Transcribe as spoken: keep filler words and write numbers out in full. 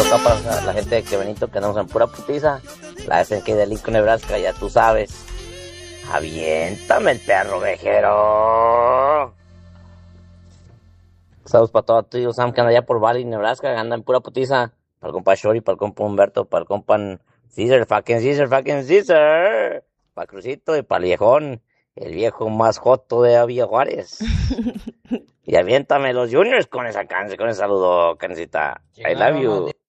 compas, la gente de que Benito, que andamos en pura putiza. La S N K de Lincoln, Nebraska, ya tú sabes. Aviéntame el perro vejero. Saludos para todo tío Sam que anda allá por Valley, Nebraska, anda en pura putiza. Para el compa Shori, para el compa Humberto, para el compa Caesar, fucking Caesar, fucking Caesar. Para Crucito y para el viejón, el viejo más joto de Villa Juárez. Y aviéntame los juniors con esa canción, con ese saludo, cancita. I love you.